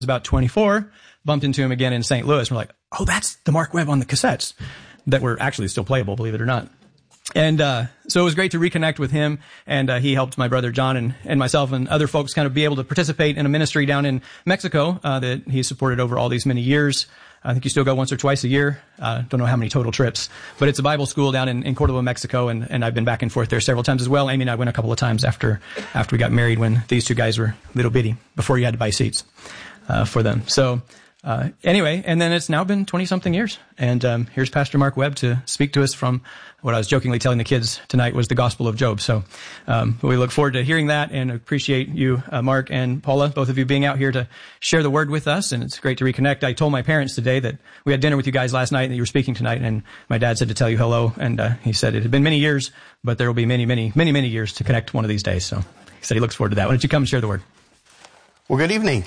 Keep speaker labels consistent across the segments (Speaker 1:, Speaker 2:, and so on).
Speaker 1: about 24, bumped into him again in St. Louis. We're like, oh, that's the Mark Webb on the cassettes that were actually still playable, believe it or not. And so it was great to reconnect with him, and he helped my brother John and myself and other folks kind of be able to participate in a ministry down in Mexico that he supported over all these many years. I think you still go once or twice a year. Don't know how many total trips, but it's a Bible school down in Cordoba, Mexico, and I've been back and forth there several times as well. Amy and I went a couple of times after we got married when these two guys were little bitty, before you had to buy seats for them. So anyway, and then it's now been 20-something years, and here's Pastor Mark Webb to speak to us from what I was jokingly telling the kids tonight was the Gospel of Job. So we look forward to hearing that and appreciate you, Mark and Paula, both of you being out here to share the word with us, and it's great to reconnect. I told my parents today that we had dinner with you guys last night and that you were speaking tonight, and my dad said to tell you hello, and he said it had been many years, but there will be many, many, many, many years to connect one of these days. So he said he looks forward to that. Why don't you come and share the word?
Speaker 2: Well, good evening.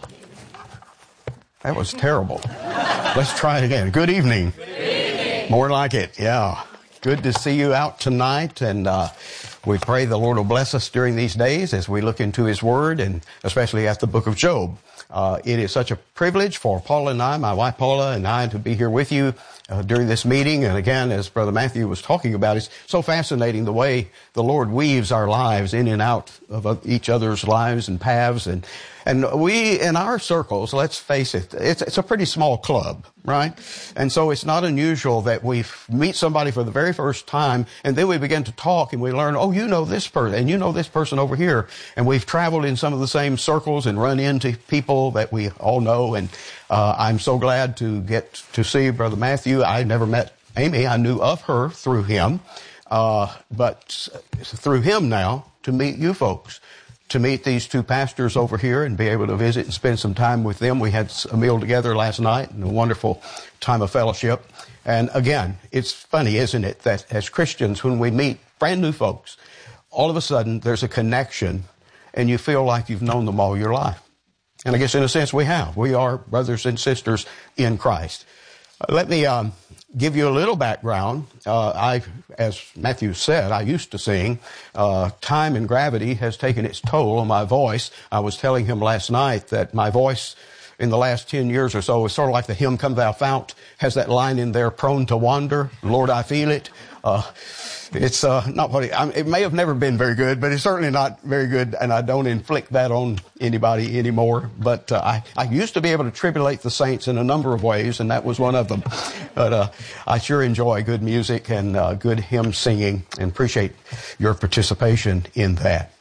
Speaker 2: That was terrible. Let's try it again. Good evening.
Speaker 3: Good evening.
Speaker 2: More like it, yeah. Good to see you out tonight, and we pray the Lord will bless us during these days as we look into His Word, and especially at the book of Job. It is such a privilege for Paula and I, my wife Paula and I, to be here with you during this meeting. And again, as Brother Matthew was talking about, it's so fascinating the way the Lord weaves our lives in and out of each other's lives and paths. And we, in our circles, let's face it, it's a pretty small club, right? And so it's not unusual that we meet somebody for the very first time, and then we begin to talk, and we learn, oh, you know this person, and you know this person over here. And we've traveled in some of the same circles and run into people that we all know. And I'm so glad to get to see Brother Matthew. I never met Amy. I knew of her through him. But through him now, to meet you folks, to meet these two pastors over here and be able to visit and spend some time with them. We had a meal together last night and a wonderful time of fellowship. And again, it's funny, isn't it, that as Christians, when we meet brand new folks, all of a sudden there's a connection and you feel like you've known them all your life. And I guess in a sense we have. We are brothers and sisters in Christ. Let me give you a little background. As Matthew said, I used to sing. Time and gravity has taken its toll on my voice. I was telling him last night that my voice in the last 10 years or so is sort of like the hymn, Come Thou Fount, has that line in there, prone to wander. Lord, I feel it. It's not what it may have never been very good, but it's certainly not very good, and I don't inflict that on anybody anymore. But I used to be able to tribulate the saints in a number of ways, and that was one of them. But I sure enjoy good music and good hymn singing, and appreciate your participation in that.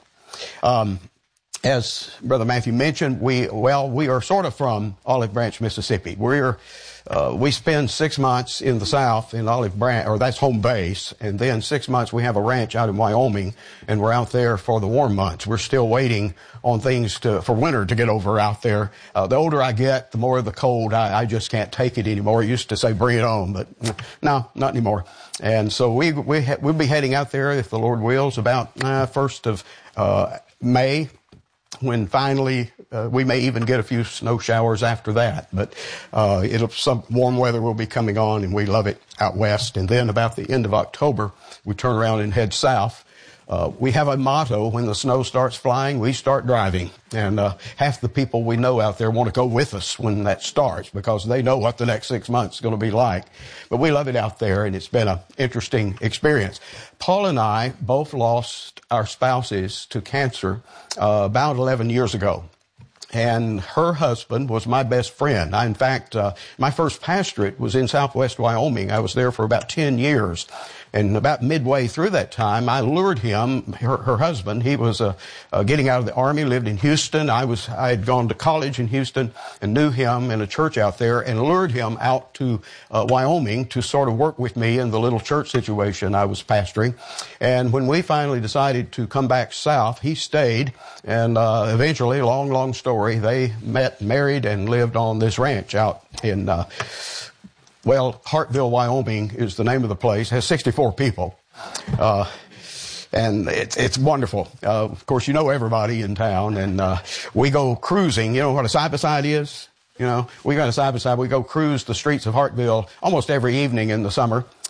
Speaker 2: As Brother Matthew mentioned, we are sort of from Olive Branch, Mississippi. We spend 6 months in the South in Olive Branch, or that's home base, and then 6 months we have a ranch out in Wyoming, and we're out there for the warm months. We're still waiting on things for winter to get over out there. The older I get, the more the cold, I just can't take it anymore. I used to say bring it on, but no, not anymore. And so we'll be heading out there, if the Lord wills, about 1st of May, when finally we may even get a few snow showers after that. But some warm weather will be coming on, and we love it out west. And then about the end of October, we turn around and head south. We have a motto: when the snow starts flying, we start driving. And half the people we know out there want to go with us when that starts, because they know what the next 6 months is going to be like. But we love it out there, and it's been an interesting experience. Paul and I both lost our spouses to cancer about 11 years ago. And her husband was my best friend. In fact, my first pastorate was in southwest Wyoming. I was there for about 10 years. And about midway through that time, I lured him, her husband. He was getting out of the Army, lived in Houston. I had gone to college in Houston and knew him in a church out there, and lured him out to Wyoming to sort of work with me in the little church situation I was pastoring. And when we finally decided to come back south, he stayed. And eventually, long story, they met, married, and lived on this ranch out in Hartville, Wyoming is the name of the place. It has 64 people. And it's wonderful. Of course, you know everybody in town, and we go cruising. You know what a side-by-side is? You know, we got a side-by-side. We go cruise the streets of Hartville almost every evening in the summer.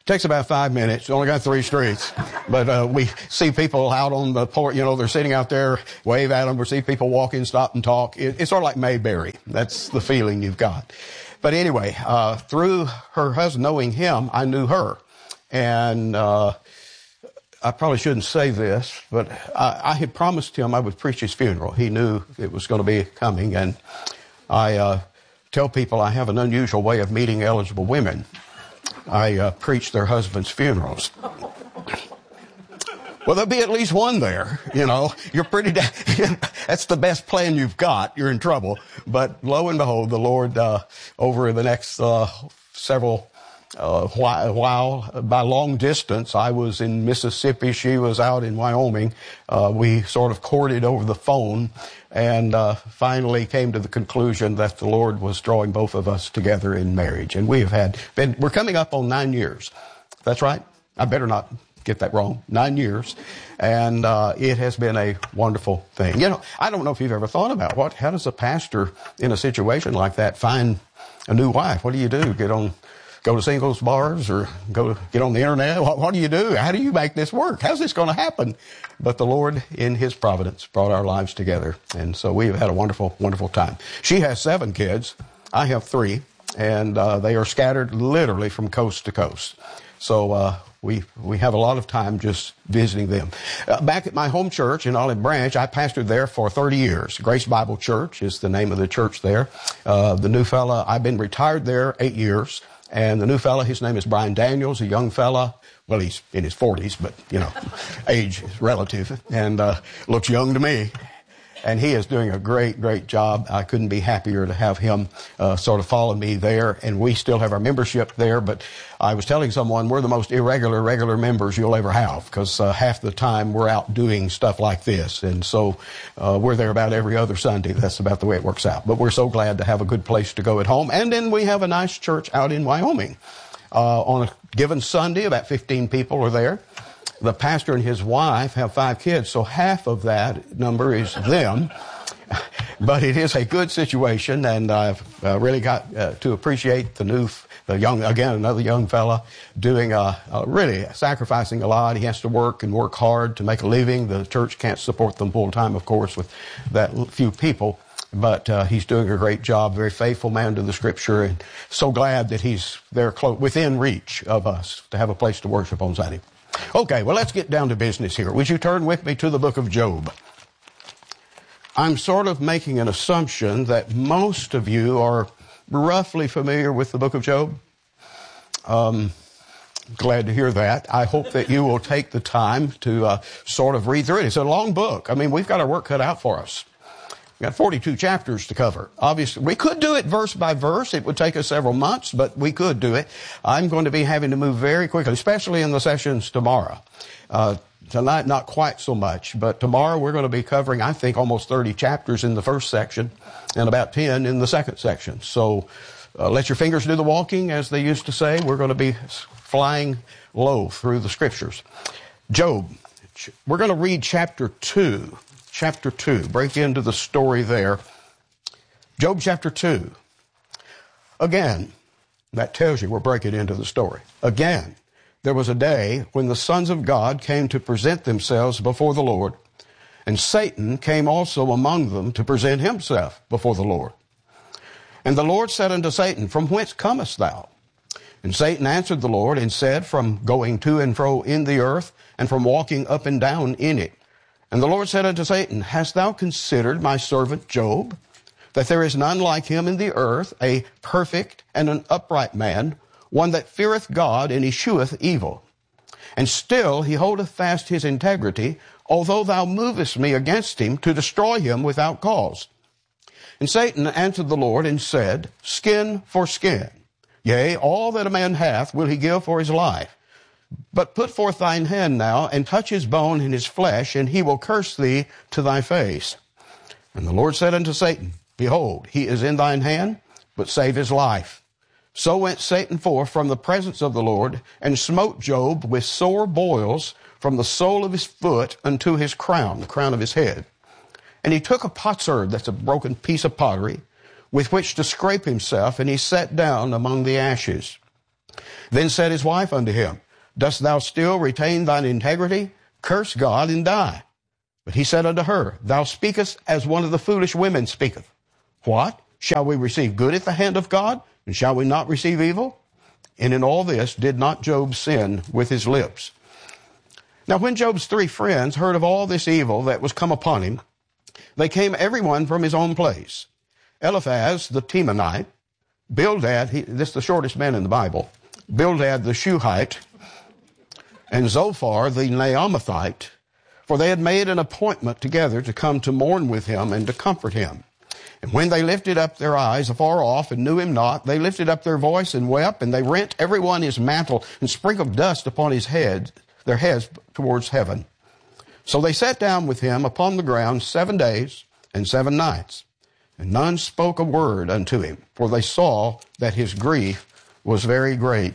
Speaker 2: Takes about 5 minutes. Only got 3 streets. But we see people out on the porch, they're sitting out there, wave at them. We see people walk in, stop and talk. It's sort of like Mayberry. That's the feeling you've got. But anyway, through her husband, knowing him, I knew her. And I probably shouldn't say this, but I had promised him I would preach his funeral. He knew it was going to be coming. And I tell people I have an unusual way of meeting eligible women. I preach their husbands' funerals. Well, there'll be at least one there, You're pretty, that's the best plan you've got. You're in trouble. But lo and behold, the Lord, over the next several while, by long distance, I was in Mississippi, she was out in Wyoming. We sort of courted over the phone and finally came to the conclusion that the Lord was drawing both of us together in marriage. And we're coming up on 9 years. That's right. I better not get that wrong. 9 years. And it has been a wonderful thing. I don't know if you've ever thought about how does a pastor in a situation like that find a new wife? What do you do? Go to singles bars or get on the internet? What do you do? How do you make this work? How's this going to happen? But the Lord, in His providence, brought our lives together. And so we've had a wonderful, wonderful time. She has 7 kids. I have 3. And they are scattered literally from coast to coast. So we have a lot of time just visiting them. Back at my home church in Olive Branch, I pastored there for 30 years. Grace Bible Church is the name of the church there. The new fella, I've been retired there 8 years. And the new fella, his name is Brian Daniels, a young fella. Well, he's in his 40s, but, age is relative and looks young to me. And he is doing a great, great job. I couldn't be happier to have him sort of follow me there. And we still have our membership there. But I was telling someone we're the most regular members you'll ever have because half the time we're out doing stuff like this. And so we're there about every other Sunday. That's about the way it works out. But we're so glad to have a good place to go at home. And then we have a nice church out in Wyoming. On a given Sunday, about 15 people are there. The pastor and his wife have 5 kids, so half of that number is them. But it is a good situation, and I've really got to appreciate another young fella doing really sacrificing a lot. He has to work hard to make a living. The church can't support them full time, of course, with that few people. But he's doing a great job, very faithful man to the Scripture, and so glad that he's there within reach of us to have a place to worship on Sunday. Okay, well, let's get down to business here. Would you turn with me to the book of Job? I'm sort of making an assumption that most of you are roughly familiar with the book of Job. Glad to hear that. I hope that you will take the time to sort of read through it. It's a long book. I mean, we've got our work cut out for us. We've got 42 chapters to cover. Obviously, we could do it verse by verse. It would take us several months, but we could do it. I'm going to be having to move very quickly, especially in the sessions tomorrow. Tonight, not quite so much, but tomorrow we're going to be covering, I think, almost 30 chapters in the first section and about 10 in the second section. So let your fingers do the walking, as they used to say. We're going to be flying low through the Scriptures. Job, we're going to read chapter 2. Chapter 2, break into the story there. Job chapter 2. Again, that tells you we're breaking into the story. Again, there was a day when the sons of God came to present themselves before the Lord, and Satan came also among them to present himself before the Lord. And the Lord said unto Satan, From whence comest thou? And Satan answered the Lord and said, From going to and fro in the earth, and from walking up and down in it. And the Lord said unto Satan, Hast thou considered my servant Job, that there is none like him in the earth, a perfect and an upright man, one that feareth God and escheweth evil? And still he holdeth fast his integrity, although thou movest me against him to destroy him without cause. And Satan answered the Lord and said, Skin for skin. Yea, all that a man hath will he give for his life. But put forth thine hand now, and touch his bone and his flesh, and he will curse thee to thy face. And the Lord said unto Satan, Behold, he is in thine hand, but save his life. So went Satan forth from the presence of the Lord, and smote Job with sore boils from the sole of his foot unto his crown, the crown of his head. And he took a potsherd, that's a broken piece of pottery, with which to scrape himself, and he sat down among the ashes. Then said his wife unto him, Dost thou still retain thine integrity? Curse God and die. But he said unto her, Thou speakest as one of the foolish women speaketh. What? Shall we receive good at the hand of God, and shall we not receive evil? And in all this did not Job sin with his lips. Now when Job's 3 friends heard of all this evil that was come upon him, they came every one from his own place. Eliphaz the Temanite, Bildad, this is the shortest man in the Bible, Bildad the Shuhite, and Zophar the Naamathite, for they had made an appointment together to come to mourn with him and to comfort him. And when they lifted up their eyes afar off and knew him not, they lifted up their voice and wept, and they rent every one his mantle and sprinkled dust upon his head, their heads towards heaven. So they sat down with him upon the ground 7 days and 7 nights, and none spoke a word unto him, for they saw that his grief was very great.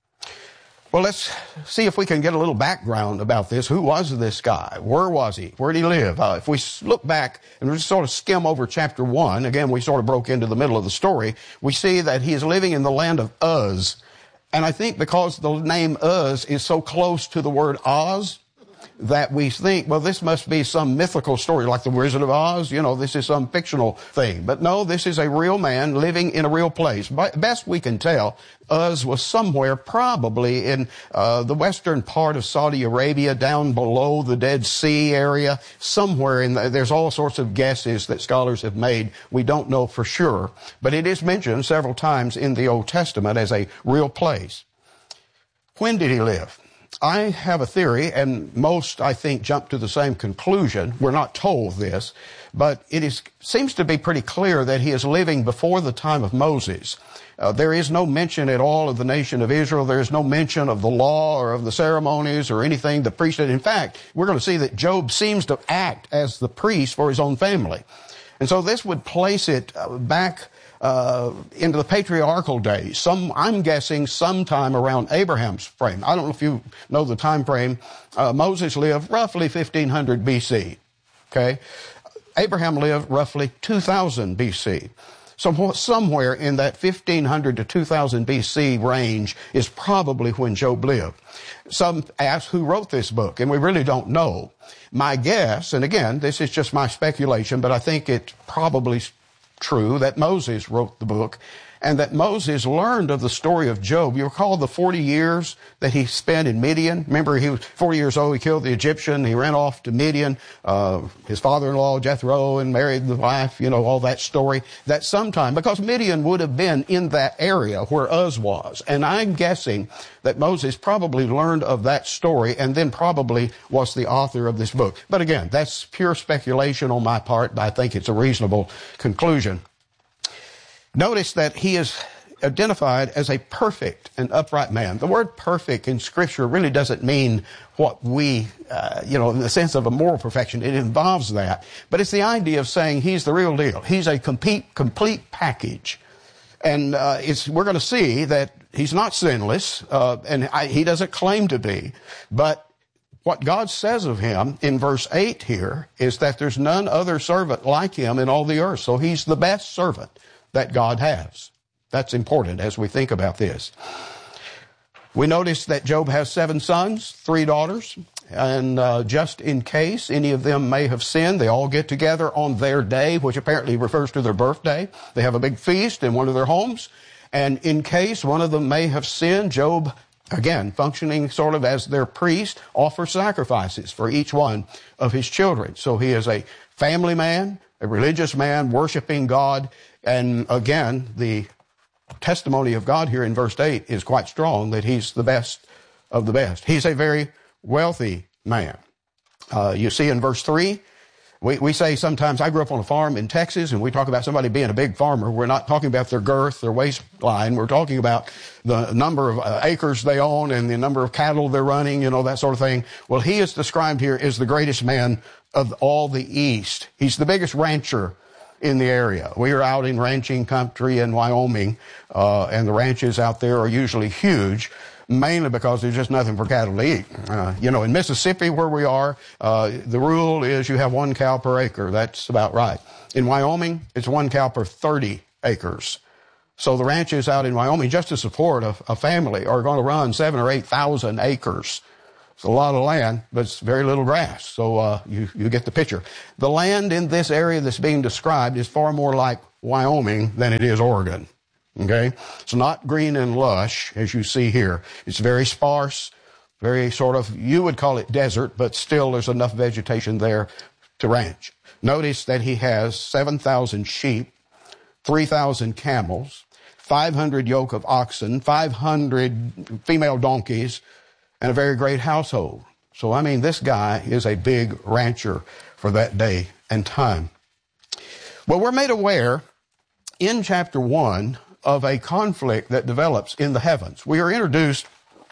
Speaker 2: Well, let's see if we can get a little background about this. Who was this guy? Where was he? Where did he live? If we look back and just sort of skim over chapter 1, again, we sort of broke into the middle of the story, we see that he is living in the land of Uz. And I think because the name Uz is so close to the word Oz, that we think, well, this must be some mythical story like the Wizard of Oz. You know, this is some fictional thing. But no, this is a real man living in a real place. Best we can tell, Uz was somewhere probably in the western part of Saudi Arabia, down below the Dead Sea area, somewhere in there's all sorts of guesses that scholars have made. We don't know for sure. But it is mentioned several times in the Old Testament as a real place. When did he live? I have a theory, and most, I think, jump to the same conclusion. We're not told this, but seems to be pretty clear that he is living before the time of Moses. There is no mention at all of the nation of Israel. There is no mention of the law or of the ceremonies or anything, the priesthood. In fact, we're going to see that Job seems to act as the priest for his own family. And so this would place it back into the patriarchal days. I'm guessing sometime around Abraham's frame. I don't know if you know the time frame. Moses lived roughly 1500 BC. Okay? Abraham lived roughly 2000 BC. So somewhere in that 1500 to 2000 BC range is probably when Job lived. Some ask who wrote this book, and we really don't know. My guess, and again, this is just my speculation, but I think it's probably true that Moses wrote the book, and that Moses learned of the story of Job. You recall the 40 years that he spent in Midian? Remember, he was 40 years old, he killed the Egyptian, he ran off to Midian, his father-in-law Jethro, and married the wife, you know, all that story. That sometime, because Midian would have been in that area where Uz was, and I'm guessing that Moses probably learned of that story and then probably was the author of this book. But again, that's pure speculation on my part, but I think it's a reasonable conclusion. Notice that he is identified as a perfect and upright man. The word perfect in Scripture really doesn't mean what we, in the sense of a moral perfection. It involves that. But it's the idea of saying he's the real deal. He's a complete package. And we're going to see that he's not sinless, and he doesn't claim to be. But what God says of him in verse 8 here is that there's none other servant like him in all the earth. So he's the best servant that God has. That's important as we think about this. We notice that Job has 7 sons, 3 daughters, and just in case any of them may have sinned, they all get together on their day, which apparently refers to their birthday. They have a big feast in one of their homes, and in case one of them may have sinned, Job, again, functioning sort of as their priest, offers sacrifices for each one of his children. So he is a family man, a religious man, worshiping God. And again, the testimony of God here in verse 8 is quite strong that he's the best of the best. He's a very wealthy man. You see in verse 3, we say sometimes, I grew up on a farm in Texas, and we talk about somebody being a big farmer. We're not talking about their girth, their waistline. We're talking about the number of acres they own and the number of cattle they're running, that sort of thing. Well, he is described here as the greatest man of all the East. He's the biggest rancher in the area. We are out in ranching country in Wyoming, and the ranches out there are usually huge, mainly because there's just nothing for cattle to eat. In Mississippi where we are, the rule is you have 1 cow per acre. That's about right. In Wyoming, it's 1 cow per 30 acres. So the ranches out in Wyoming, just to support a family, are going to run 7,000 or 8,000 acres. It's a lot of land, but it's very little grass. So you get the picture. The land in this area that's being described is far more like Wyoming than it is Oregon. Okay? It's not green and lush, as you see here. It's very sparse, very sort of, you would call it desert, but still there's enough vegetation there to ranch. Notice that he has 7,000 sheep, 3,000 camels, 500 yoke of oxen, 500 female donkeys, and a very great household. So, I mean, this guy is a big rancher for that day and time. Well, we're made aware in chapter 1 of a conflict that develops in the heavens. We are introduced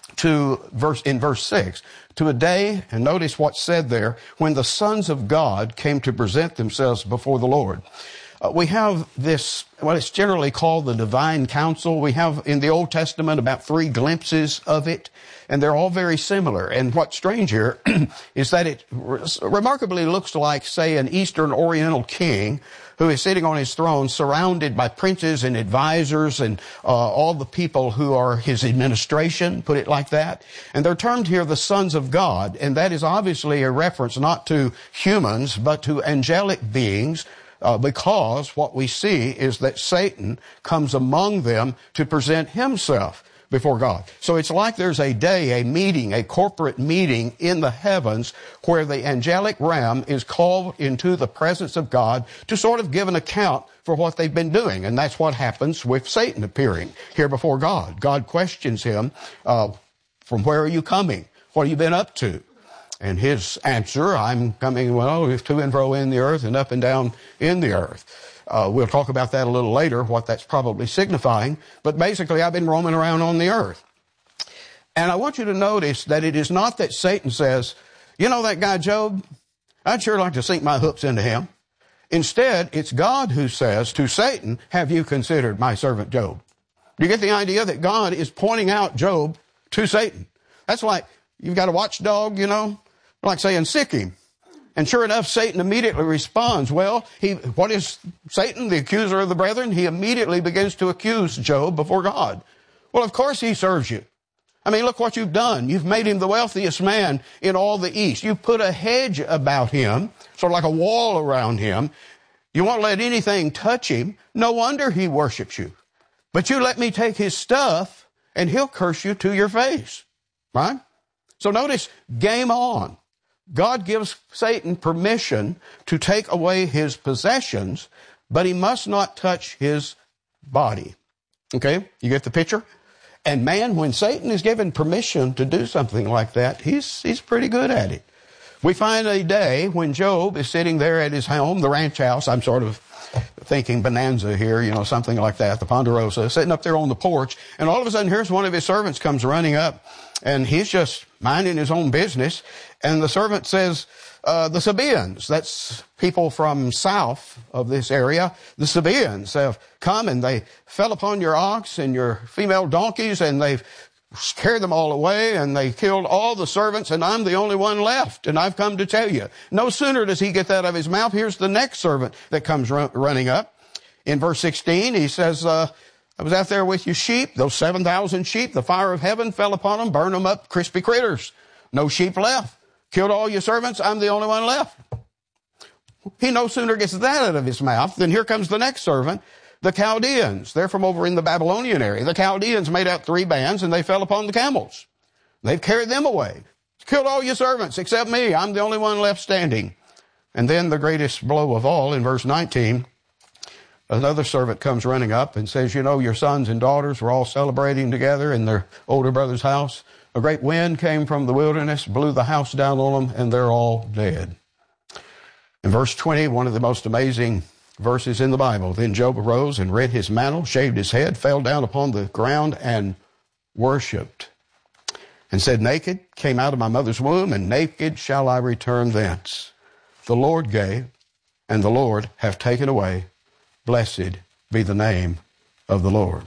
Speaker 2: to in verse 6, to a day, and notice what's said there, when the sons of God came to present themselves before the Lord. We have this, what is generally called the divine council. We have in the Old Testament about 3 glimpses of it, and they're all very similar. And what's strange here is that it remarkably looks like, say, an Eastern Oriental king who is sitting on his throne surrounded by princes and advisors and all the people who are his administration, put it like that. And they're termed here the sons of God, and that is obviously a reference not to humans, but to angelic beings, because what we see is that Satan comes among them to present himself before God. So it's like there's a day, a meeting, a corporate meeting in the heavens where the angelic realm is called into the presence of God to sort of give an account for what they've been doing. And that's what happens with Satan appearing here before God. God questions him, from where are you coming? What have you been up to? And his answer, I'm coming, well, to and fro in the earth and up and down in the earth. We'll talk about that a little later, what that's probably signifying. But basically, I've been roaming around on the earth. And I want you to notice that it is not that Satan says, you know that guy Job? I'd sure like to sink my hooks into him. Instead, it's God who says to Satan, have you considered my servant Job? Do you get the idea that God is pointing out Job to Satan? That's like, you've got a watchdog, like saying, sick him. And sure enough, Satan immediately responds. Well, what is Satan, the accuser of the brethren? He immediately begins to accuse Job before God. Well, of course he serves you. I mean, look what you've done. You've made him the wealthiest man in all the East. You've put a hedge about him, sort of like a wall around him. You won't let anything touch him. No wonder he worships you. But you let me take his stuff, and he'll curse you to your face. Right? So notice, game on. God gives Satan permission to take away his possessions, but he must not touch his body. Okay? You get the picture? And man, when Satan is given permission to do something like that, he's pretty good at it. We find a day when Job is sitting there at his home, the ranch house. I'm sort of thinking Bonanza here, something like that, the Ponderosa, sitting up there on the porch. And all of a sudden, here's one of his servants comes running up, and he's just minding his own business. And the servant says, the Sabaeans, that's people from south of this area, the Sabaeans have come and they fell upon your ox and your female donkeys, and they've carried them all away, and they killed all the servants, and I'm the only one left, and I've come to tell you. No sooner does he get that out of his mouth, here's the next servant that comes running up. In verse 16, he says, I was out there with your sheep, those 7,000 sheep, the fire of heaven fell upon them, burned them up, crispy critters. No sheep left. Killed all your servants, I'm the only one left. He no sooner gets that out of his mouth than here comes the next servant, the Chaldeans. They're from over in the Babylonian area. The Chaldeans made out 3 bands, and they fell upon the camels. They've carried them away. Killed all your servants except me. I'm the only one left standing. And then the greatest blow of all, in verse 19, another servant comes running up and says, your sons and daughters were all celebrating together in their older brother's house. A great wind came from the wilderness, blew the house down on them, and they're all dead. In verse 20, one of the most amazing verses in the Bible, then Job arose and rent his mantle, shaved his head, fell down upon the ground, and worshipped, and said, naked came out of my mother's womb, and naked shall I return thence. The Lord gave, and the Lord hath taken away. Blessed be the name of the Lord.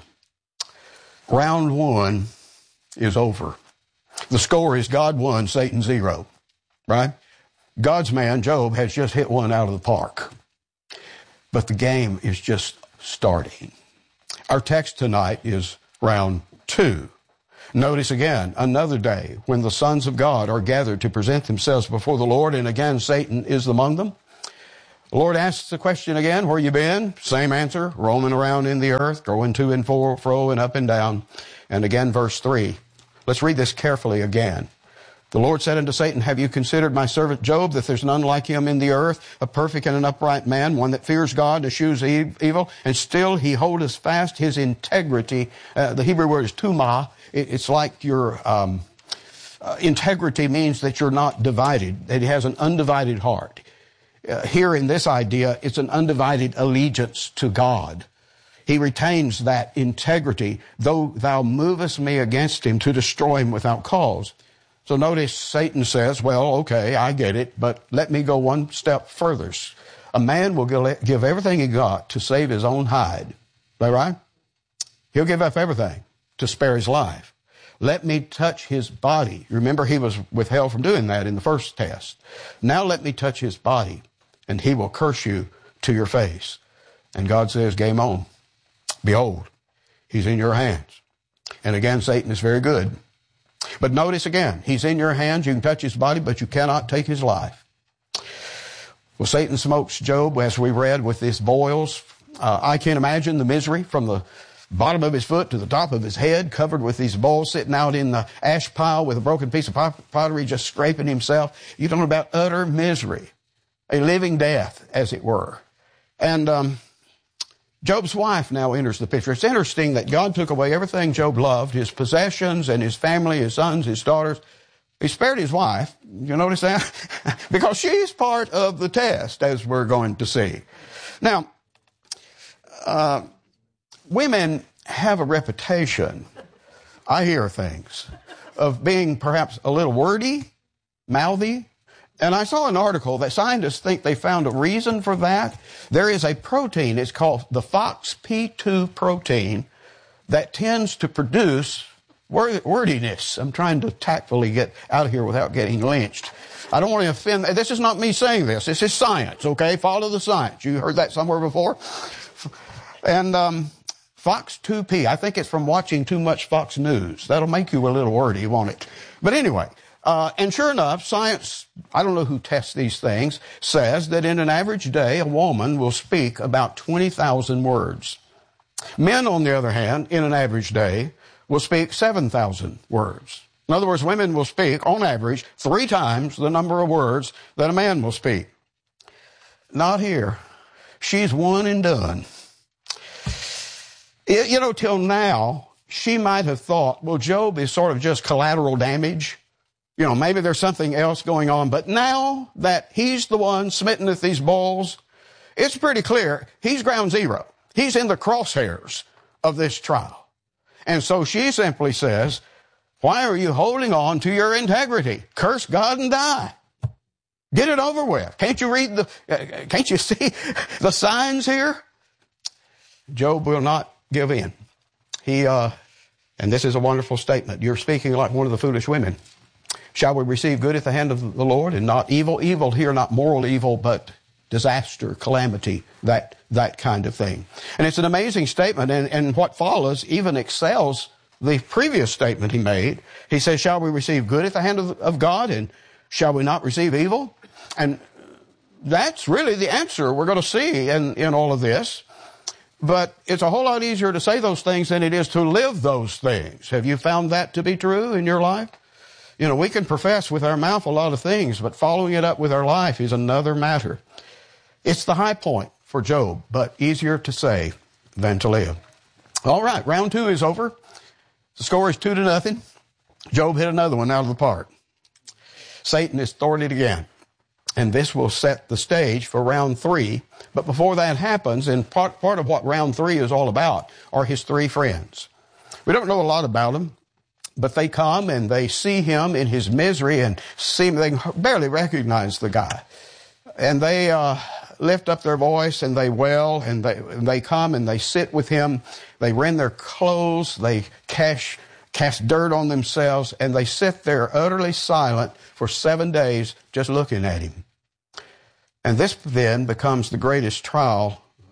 Speaker 2: Round 1 is over. The score is God 1, Satan 0, right? God's man, Job, has just hit one out of the park. But the game is just starting. Our text tonight is round 2. Notice again, another day when the sons of God are gathered to present themselves before the Lord, and again Satan is among them. The Lord asks the question again, where you been? Same answer, roaming around in the earth, going to and fro and up and down. And again, verse 3. Let's read this carefully again. The Lord said unto Satan, have you considered my servant Job, that there's none like him in the earth, a perfect and an upright man, one that fears God and eschews evil, and still he holdeth fast his integrity. The Hebrew word is tumah. It's like your integrity means that you're not divided, that he has an undivided heart. Here in this idea, it's an undivided allegiance to God. He retains that integrity, though thou movest me against him to destroy him without cause. So notice Satan says, well, okay, I get it, but let me go one step further. A man will give everything he got to save his own hide. Is that right? He'll give up everything to spare his life. Let me touch his body. Remember, he was withheld from doing that in the first test. Now let me touch his body, and he will curse you to your face. And God says, game on. Behold, he's in your hands. And again, Satan is very good. But notice again, he's in your hands. You can touch his body, but you cannot take his life. Well, Satan smokes Job, as we read, with these boils. I can imagine the misery from the bottom of his foot to the top of his head, covered with these boils, sitting out in the ash pile with a broken piece of pottery, just scraping himself. You talking about utter misery, a living death, as it were. And Job's wife now enters the picture. It's interesting that God took away everything Job loved, his possessions and his family, his sons, his daughters. He spared his wife. You notice that? Because she's part of the test, as we're going to see. Now, women have a reputation, I hear things, of being perhaps a little wordy, mouthy. And I saw an article that scientists think they found a reason for that. There is a protein, it's called the FOXP2 protein, that tends to produce wordiness. I'm trying to tactfully get out of here without getting lynched. I don't want to offend. This is not me saying this. This is science, okay? Follow the science. You heard that somewhere before? And FOX2P, I think it's from watching too much Fox News. That'll make you a little wordy, won't it? But anyway, and sure enough, science, I don't know who tests these things, says that in an average day, a woman will speak about 20,000 words. Men, on the other hand, in an average day, will speak 7,000 words. In other words, women will speak, on average, 3 times the number of words that a man will speak. Not here. She's one and done. You know, till now, she might have thought, well, Job is sort of just collateral damage. You know, maybe there's something else going on. But now that he's the one smitten with these boils, it's pretty clear he's ground zero. He's in the crosshairs of this trial. And so she simply says, why are you holding on to your integrity? Curse God and die. Get it over with. Can't you see the signs here? Job will not give in. And this is a wonderful statement. You're speaking like one of the foolish women. Shall we receive good at the hand of the Lord and not evil? Evil here, not moral evil, but disaster, calamity, that kind of thing. And it's an amazing statement, and what follows even excels the previous statement he made. He says, shall we receive good at the hand of God, and shall we not receive evil? And that's really the answer we're going to see in all of this. But it's a whole lot easier to say those things than it is to live those things. Have you found that to be true in your life? You know, we can profess with our mouth a lot of things, but following it up with our life is another matter. It's the high point for Job, but easier to say than to live. All right, round 2 is over. The score is 2-0. Job hit another one out of the park. Satan is thwarted again. And this will set the stage for round 3. But before that happens, and part of what round 3 is all about, are his 3 friends. We don't know a lot about them, but they come and they see him in his misery and they barely recognize the guy. And they lift up their voice and they wail, and they come and they sit with him. They rend their clothes, they cast dirt on themselves, and they sit there utterly silent for 7 days just looking at him. And this then becomes the greatest trial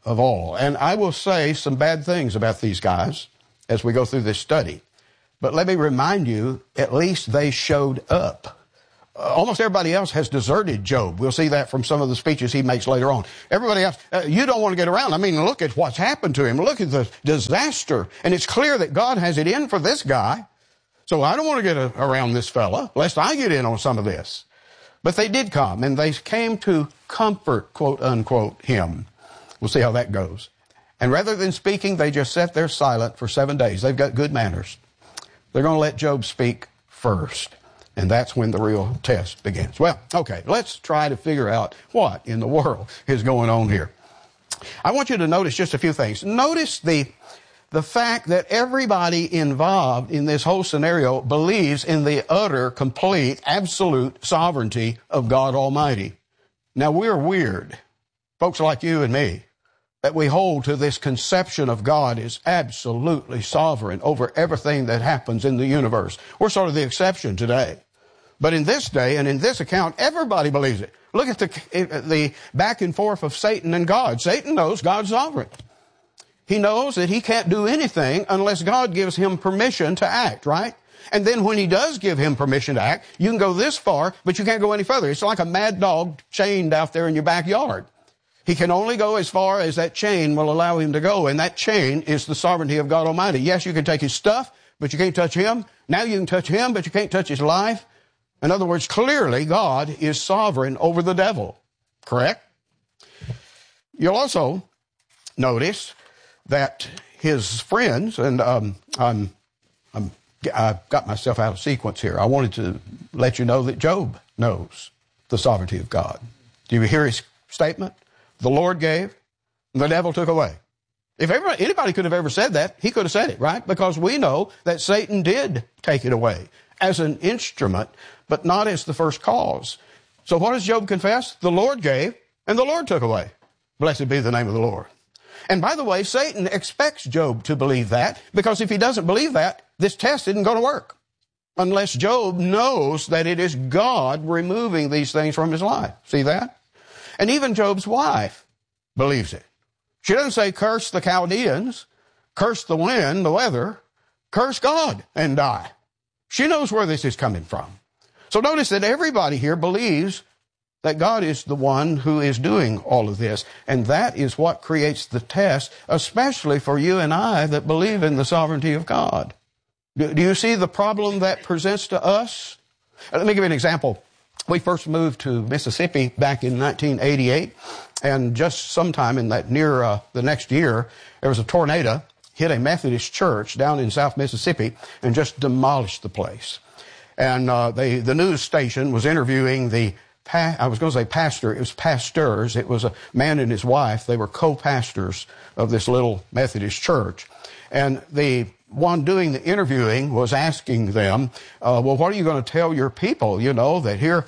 Speaker 2: of all. And I will say some bad things about these guys as we go through this study. But let me remind you, at least they showed up. Almost everybody else has deserted Job. We'll see that from some of the speeches he makes later on. Everybody else, you don't want to get around. I mean, look at what's happened to him. Look at the disaster. And it's clear that God has it in for this guy. So I don't want to get around this fella, lest I get in on some of this. But they did come, and they came to comfort, quote unquote, him. We'll see how that goes. And rather than speaking, they just sat there silent for 7 days. They've got good manners. They're going to let Job speak first. And that's when the real test begins. Well, okay, let's try to figure out what in the world is going on here. I want you to notice just a few things. Notice the fact that everybody involved in this whole scenario believes in the utter, complete, absolute sovereignty of God Almighty. Now, we're weird, folks like you and me, that we hold to this conception of God as absolutely sovereign over everything that happens in the universe. We're sort of the exception today. But in this day and in this account, everybody believes it. Look at the back and forth of Satan and God. Satan knows God's sovereign. He knows that he can't do anything unless God gives him permission to act, right? And then when he does give him permission to act, you can go this far, but you can't go any further. It's like a mad dog chained out there in your backyard. He can only go as far as that chain will allow him to go, and that chain is the sovereignty of God Almighty. Yes, you can take his stuff, but you can't touch him. Now you can touch him, but you can't touch his life. In other words, clearly God is sovereign over the devil. Correct? You'll also notice that his friends, and I've got myself out of sequence here. I wanted to let you know that Job knows the sovereignty of God. Do you hear his statement? The Lord gave, the devil took away. If anybody could have ever said that, he could have said it, right? Because we know that Satan did take it away as an instrument, but not as the first cause. So what does Job confess? The Lord gave, and the Lord took away. Blessed be the name of the Lord. And by the way, Satan expects Job to believe that, because if he doesn't believe that, this test isn't going to work. Unless Job knows that it is God removing these things from his life. See that? And even Job's wife believes it. She doesn't say, curse the Chaldeans, curse the wind, the weather, curse God and die. She knows where this is coming from. So notice that everybody here believes that God is the one who is doing all of this. And that is what creates the test, especially for you and I that believe in the sovereignty of God. Do you see the problem that presents to us? Let me give you an example. We first moved to Mississippi back in 1988, and just sometime in that near the next year, there was a tornado hit a Methodist church down in South Mississippi and just demolished the place. And the news station was interviewing I was going to say pastor. It was pastors. It was a man and his wife. They were co-pastors of this little Methodist church. And the one doing the interviewing was asking them, well, what are you going to tell your people, that here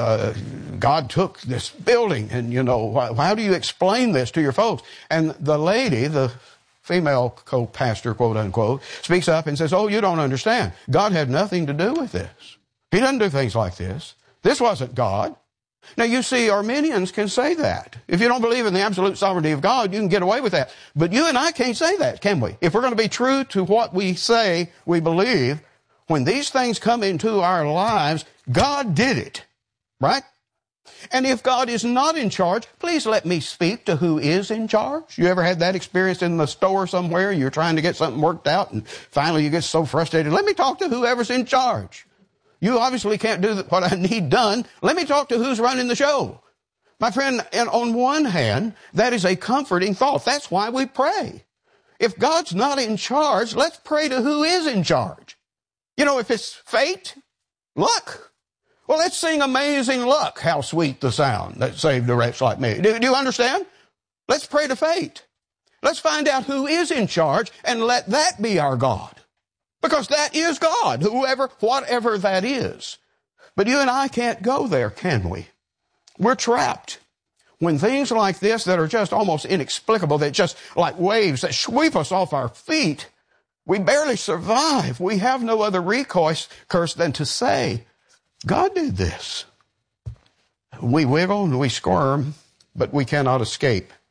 Speaker 2: God took this building, and, how do you explain this to your folks? And the lady, the female co-pastor, quote unquote, speaks up and says, oh, you don't understand. God had nothing to do with this. He doesn't do things like this. This wasn't God. Now, you see, Arminians can say that. If you don't believe in the absolute sovereignty of God, you can get away with that. But you and I can't say that, can we? If we're going to be true to what we say we believe, when these things come into our lives, God did it, right? And if God is not in charge, please let me speak to who is in charge. You ever had that experience in the store somewhere? You're trying to get something worked out, and finally you get so frustrated. Let me talk to whoever's in charge. You obviously can't do what I need done. Let me talk to who's running the show. My friend, and on one hand, that is a comforting thought. That's why we pray. If God's not in charge, let's pray to who is in charge. If it's fate, luck. Well, let's sing Amazing Luck, how sweet the sound that saved a wretch like me. Do you understand? Let's pray to fate. Let's find out who is in charge and let that be our God. Because that is God, whatever that is. But you and I can't go there, can we? We're trapped. When things like this that are just almost inexplicable, that just like waves that sweep us off our feet, we barely survive. We have no other recourse than to say, God did this. We wiggle and we squirm, but we cannot escape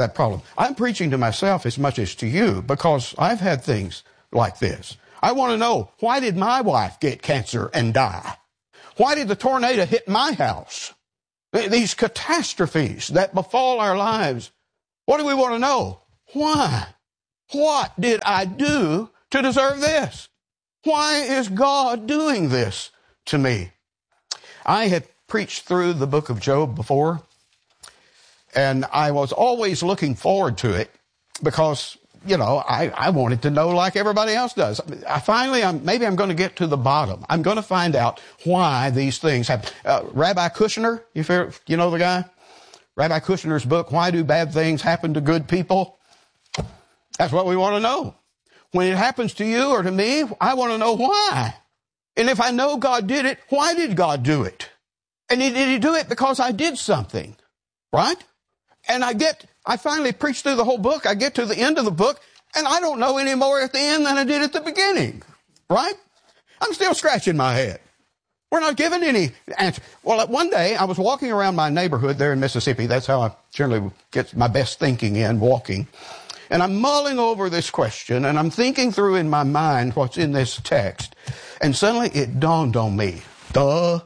Speaker 2: that problem. I'm preaching to myself as much as to you because I've had things like this. I want to know, why did my wife get cancer and die? Why did the tornado hit my house? These catastrophes that befall our lives. What do we want to know? Why? What did I do to deserve this? Why is God doing this to me? I had preached through the book of Job before, and I was always looking forward to it because, I wanted to know like everybody else does. Maybe I'm going to get to the bottom. I'm going to find out why these things happen. Rabbi Kushner, you know the guy? Rabbi Kushner's book, Why Do Bad Things Happen to Good People? That's what we want to know. When it happens to you or to me, I want to know why. And if I know God did it, why did God do it? And did he do it because I did something? Right? And I finally preached through the whole book. I get to the end of the book, and I don't know any more at the end than I did at the beginning. Right? I'm still scratching my head. We're not given any answer. Well, one day, I was walking around my neighborhood there in Mississippi. That's how I generally get my best thinking in, walking. And I'm mulling over this question, and I'm thinking through in my mind what's in this text. And suddenly it dawned on me. Now,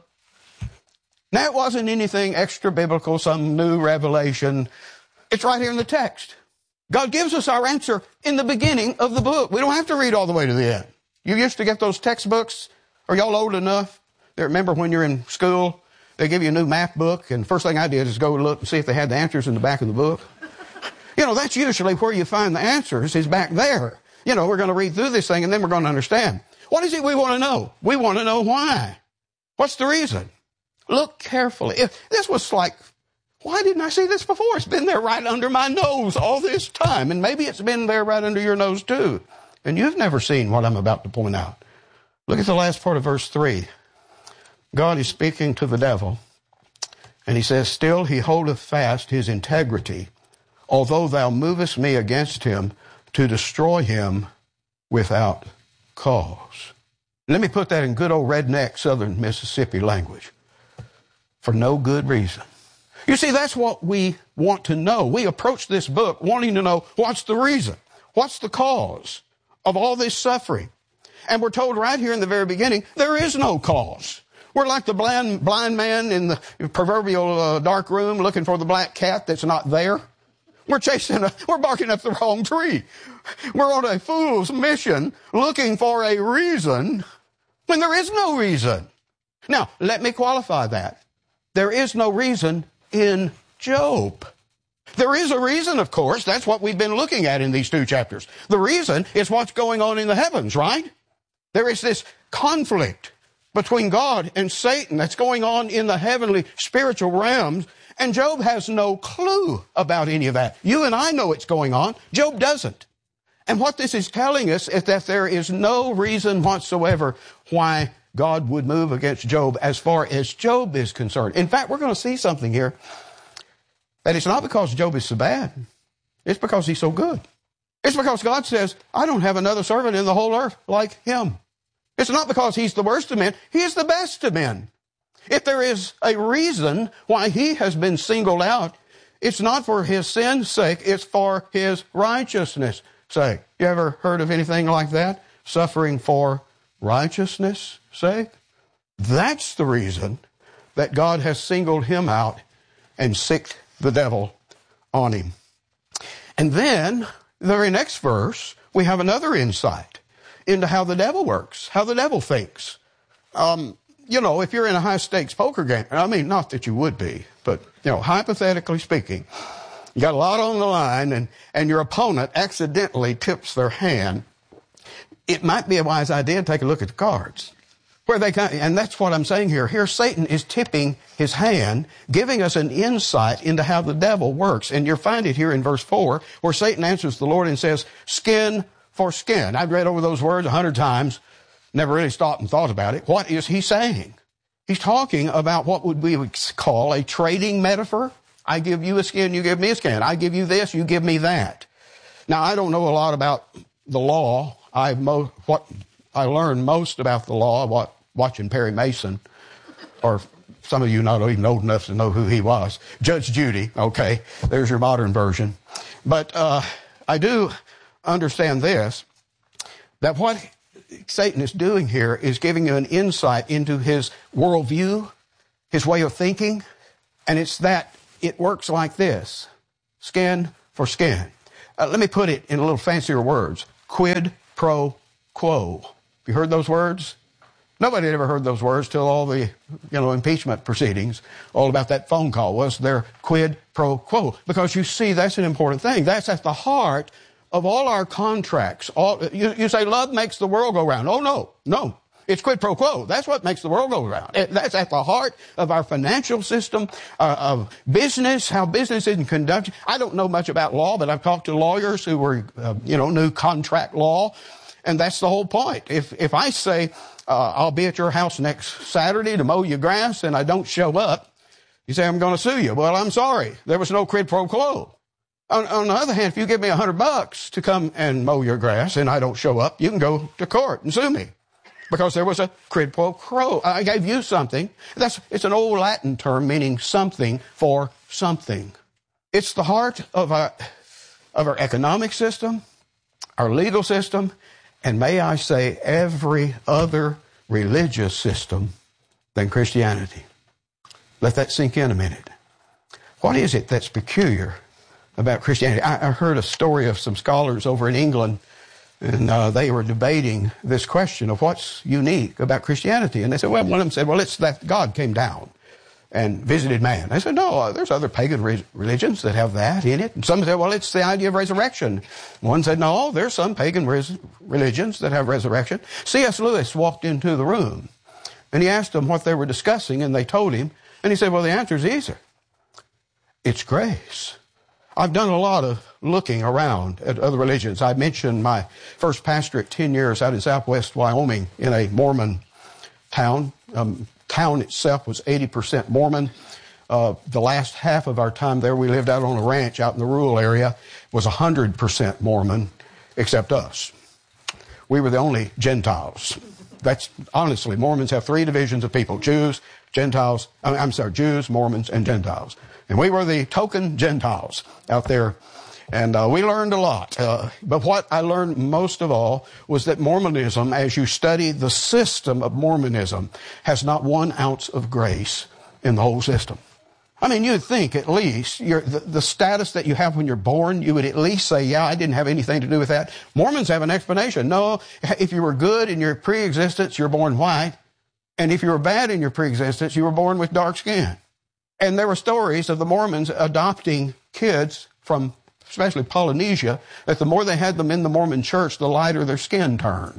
Speaker 2: it wasn't anything extra biblical, some new revelation. It's right here in the text. God gives us our answer in the beginning of the book. We don't have to read all the way to the end. You used to get those textbooks. Are y'all old enough? Remember when you're in school, they give you a new math book, and the first thing I did is go look and see if they had the answers in the back of the book. That's usually where you find the answers, is back there. We're going to read through this thing, and then we're going to understand. What is it we want to know? We want to know why. What's the reason? Look carefully. If this was like, why didn't I see this before? It's been there right under my nose all this time, and maybe it's been there right under your nose too, and you've never seen what I'm about to point out. Look at the last part of verse 3. God is speaking to the devil, and he says, still he holdeth fast his integrity, although thou movest me against him to destroy him without cause. Let me put that in good old redneck southern Mississippi language. For no good reason. You see, that's what we want to know. We approach this book wanting to know what's the reason, what's the cause of all this suffering. And we're told right here in the very beginning, there is no cause. We're like the blind man in the proverbial dark room looking for the black cat that's not there. We're barking up the wrong tree. We're on a fool's mission looking for a reason when there is no reason. Now, let me qualify that. There is no reason in Job. There is a reason, of course. That's what we've been looking at in these 2 chapters. The reason is what's going on in the heavens, right? There is this conflict between God and Satan that's going on in the heavenly spiritual realms, and Job has no clue about any of that. You and I know it's going on. Job doesn't. And what this is telling us is that there is no reason whatsoever why God would move against Job as far as Job is concerned. In fact, we're going to see something here, that it's not because Job is so bad. It's because he's so good. It's because God says, I don't have another servant in the whole earth like him. It's not because he's the worst of men. He is the best of men. If there is a reason why he has been singled out, it's not for his sin's sake, it's for his righteousness' sake. You ever heard of anything like that? Suffering for righteousness' sake? That's the reason that God has singled him out and sicked the devil on him. And then, the very next verse, we have another insight into how the devil works, how the devil thinks. If you're in a high-stakes poker game, not that you would be, but, hypothetically speaking, you got a lot on the line, and your opponent accidentally tips their hand, it might be a wise idea to take a look at the cards. And that's what I'm saying here. Here, Satan is tipping his hand, giving us an insight into how the devil works. And you'll find it here in verse 4, where Satan answers the Lord and says, skin for skin. I've read over those words 100 times, never really stopped and thought about it. What is he saying? He's talking about what we would call a trading metaphor. I give you a skin, you give me a skin. I give you this, you give me that. Now, I don't know a lot about the law. What I learned most about the law, watching Perry Mason, or some of you not even old enough to know who he was. Judge Judy, okay, there's your modern version. But I do understand this, that what Satan is doing here is giving you an insight into his worldview, his way of thinking, and it's that it works like this: skin for skin. Let me put it in a little fancier words: quid pro quo. You heard those words? Nobody had ever heard those words till all the, impeachment proceedings, all about that phone call was their quid pro quo. Because you see, that's an important thing. That's at the heart of all our contracts. You say love makes the world go round. Oh, no. It's quid pro quo. That's what makes the world go round. That's at the heart of our financial system, of business, how business is conducted. I don't know much about law, but I've talked to lawyers who were, knew contract law. And that's the whole point. If I say, I'll be at your house next Saturday to mow your grass and I don't show up, you say, I'm going to sue you. Well, I'm sorry. There was no quid pro quo. On the other hand, if you give me $100 to come and mow your grass and I don't show up, you can go to court and sue me because there was a quid pro quo. I gave you something. It's an old Latin term meaning something for something. It's the heart of our economic system, our legal system, and may I say every other religious system than Christianity. Let that sink in a minute. What is it that's peculiar about Christianity? I heard a story of some scholars over in England, and they were debating this question of what's unique about Christianity. And they said, one of them said, it's that God came down and visited man. I said, no, there's other pagan religions that have that in it. And some said, it's the idea of resurrection. One said, no, there's some pagan religions that have resurrection. C.S. Lewis walked into the room, and he asked them what they were discussing, and they told him. And he said, the answer is easy. It's grace. I've done a lot of looking around at other religions. I mentioned my first pastorate 10 years out in southwest Wyoming in a Mormon town. Town itself was 80% Mormon. The last half of our time there, we lived out on a ranch out in the rural area, was 100% Mormon, except us. We were the only Gentiles. That's honestly, Mormons have three divisions of people: Jews, Jews, Mormons, and Gentiles. And we were the token Gentiles out there. And we learned a lot. But what I learned most of all was that Mormonism, as you study the system of Mormonism, has not 1 ounce of grace in the whole system. I mean, you'd think at least the status that you have when you're born, you would at least say, I didn't have anything to do with that. Mormons have an explanation. No, if you were good in your pre-existence, you're born white. And if you were bad in your pre-existence, you were born with dark skin. And there were stories of the Mormons adopting kids from especially Polynesia, that the more they had them in the Mormon church, the lighter their skin turned.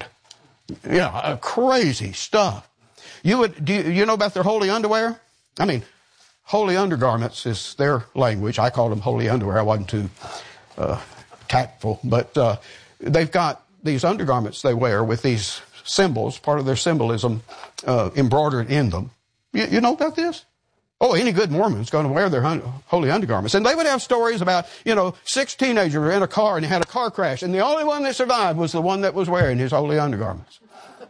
Speaker 2: Crazy stuff. Do you know about their holy underwear? I mean, holy undergarments is their language. I called them holy underwear. I wasn't too tactful. But they've got these undergarments they wear with these symbols, part of their symbolism, embroidered in them. You know about this? Oh, any good Mormon's going to wear their holy undergarments. And they would have stories about, 6 teenagers were in a car and they had a car crash, and the only one that survived was the one that was wearing his holy undergarments.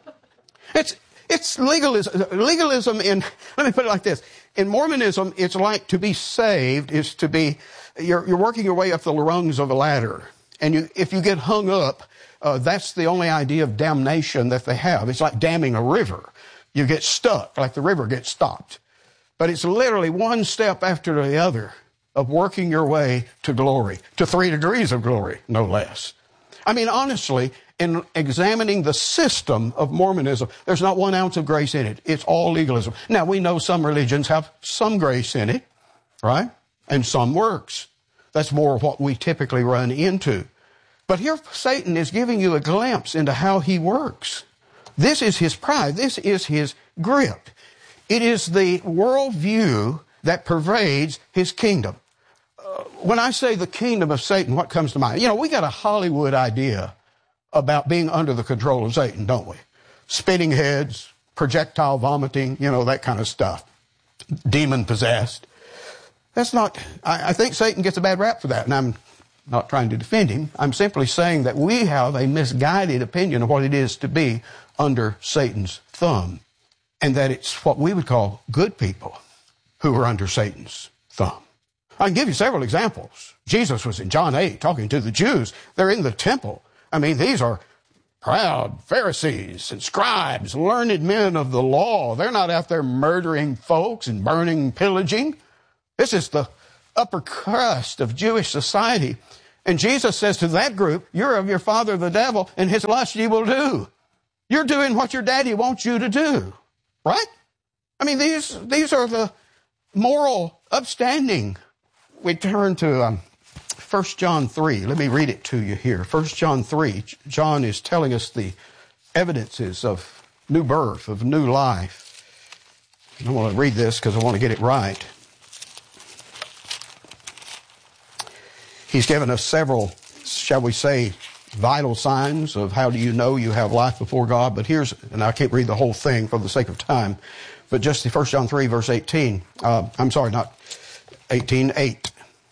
Speaker 2: It's legalism. Legalism let me put it like this. In Mormonism, it's like to be saved is to be, you're working your way up the rungs of a ladder. And if you get hung up, that's the only idea of damnation that they have. It's like damming a river. You get stuck, like the river gets stopped. But it's literally one step after the other of working your way to glory, to 3 degrees of glory, no less. I mean, honestly, in examining the system of Mormonism, there's not 1 ounce of grace in it. It's all legalism. Now, we know some religions have some grace in it, right? And some works. That's more what we typically run into. But here Satan is giving you a glimpse into how he works. This is his pride. This is his grip. It is the worldview that pervades his kingdom. When I say the kingdom of Satan, what comes to mind? We got a Hollywood idea about being under the control of Satan, don't we? Spinning heads, projectile vomiting, that kind of stuff. Demon possessed. That's not, I think Satan gets a bad rap for that, and I'm not trying to defend him. I'm simply saying that we have a misguided opinion of what it is to be under Satan's thumb. And that it's what we would call good people who are under Satan's thumb. I can give you several examples. Jesus was in John 8 talking to the Jews. They're in the temple. I mean, these are proud Pharisees and scribes, learned men of the law. They're not out there murdering folks and burning, pillaging. This is the upper crust of Jewish society. And Jesus says to that group, you're of your father the devil, and his lust ye will do. You're doing what your daddy wants you to do. Right? I mean, these are the moral upstanding. We turn to 1 John 3. Let me read it to you here. 1 John 3. John is telling us the evidences of new birth, of new life. I want to read this because I want to get it right. He's given us several, shall we say, vital signs of how do you know you have life before God. But here's, and I can't read the whole thing for the sake of time, but just the 1 John 3, verse 18. I'm sorry, not 18, 8.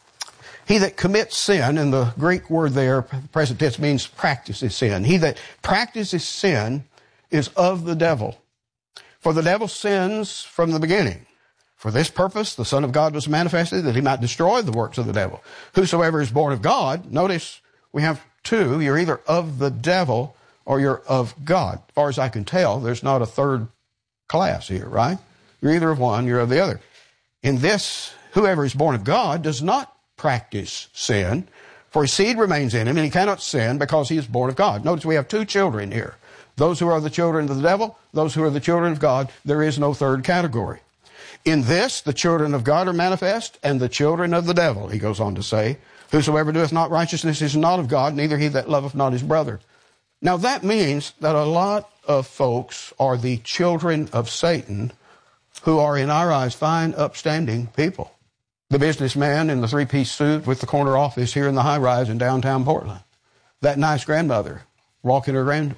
Speaker 2: He that commits sin, and the Greek word there, present tense, means practices sin. He that practices sin is of the devil. For the devil sins from the beginning. For this purpose, the Son of God was manifested, that he might destroy the works of the devil. Whosoever is born of God, notice we have two. You're either of the devil or you're of God. As far as I can tell, there's not a third class here, right? You're either of one, you're of the other. In this, whoever is born of God does not practice sin, for his seed remains in him, and he cannot sin because he is born of God. Notice we have two children here. Those who are the children of the devil, those who are the children of God. There is no third category. In this, the children of God are manifest, and the children of the devil, he goes on to say, whosoever doeth not righteousness is not of God, neither he that loveth not his brother. Now that means that a lot of folks are the children of Satan, who are in our eyes fine, upstanding people. The businessman in the three-piece suit with the corner office here in the high-rise in downtown Portland. That nice grandmother walking her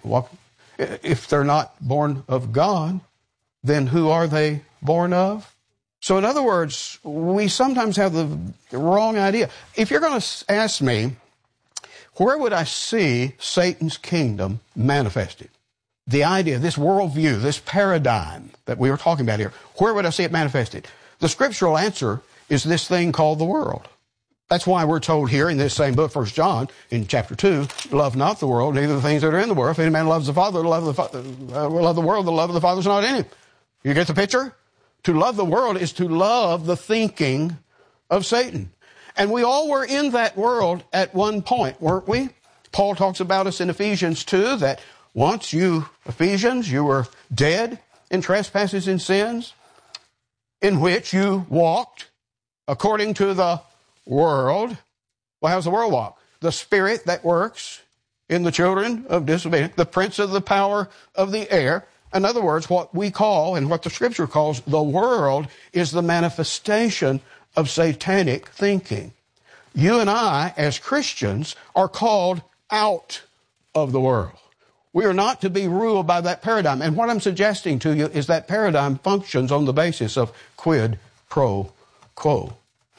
Speaker 2: if they're not born of God, then who are they born of? So in other words, we sometimes have the wrong idea. If you're going to ask me, where would I see Satan's kingdom manifested? The idea, this worldview, this paradigm that we were talking about here, where would I see it manifested? The scriptural answer is this thing called the world. That's why we're told here in this same book, 1 John, in chapter 2, love not the world, neither the things that are in the world. If any man loves the Father, love the world, the love of the Father is not in him. You get the picture? To love the world is to love the thinking of Satan. And we all were in that world at one point, weren't we? Paul talks about us in Ephesians 2, that once you, Ephesians, you were dead in trespasses and sins, in which you walked according to the world. Well, how's the world walk? The spirit that works in the children of disobedience, the prince of the power of the air. In other words, what we call, and what the scripture calls, the world is the manifestation of satanic thinking. You and I, as Christians, are called out of the world. We are not to be ruled by that paradigm. And what I'm suggesting to you is that paradigm functions on the basis of quid pro quo.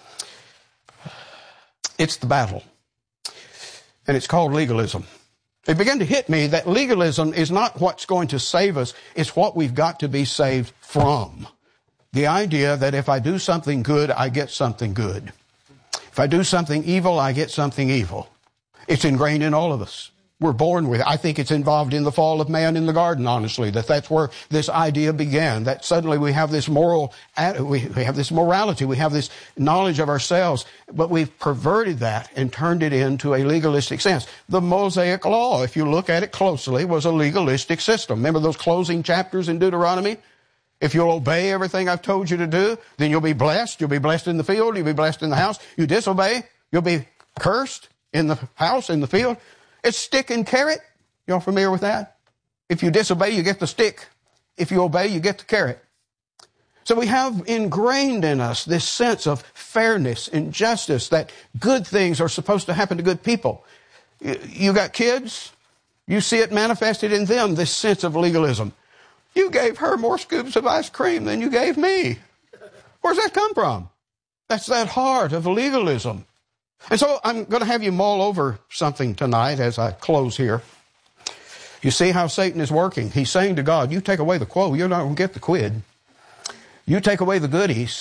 Speaker 2: It's the battle. And it's called legalism. It began to hit me that legalism is not what's going to save us, it's what we've got to be saved from. The idea that if I do something good, I get something good. If I do something evil, I get something evil. It's ingrained in all of us. We're born with it. I think it's involved in the fall of man in the garden, honestly, that's where this idea began, that suddenly we have this we have this morality, we have this knowledge of ourselves, but we've perverted that and turned it into a legalistic sense. The Mosaic Law, if you look at it closely, was a legalistic system. Remember those closing chapters in Deuteronomy? If you'll obey everything I've told you to do, then you'll be blessed. You'll be blessed in the field. You'll be blessed in the house. You disobey, you'll be cursed in the house, in the field. It's stick and carrot. Y'all familiar with that? If you disobey, you get the stick. If you obey, you get the carrot. So we have ingrained in us this sense of fairness and justice, that good things are supposed to happen to good people. You got kids, you see it manifested in them, this sense of legalism. You gave her more scoops of ice cream than you gave me. Where's that come from? That's that heart of legalism. And so I'm going to have you mull over something tonight as I close here. You see how Satan is working. He's saying to God, you take away the quo, you're not going to get the quid. You take away the goodies,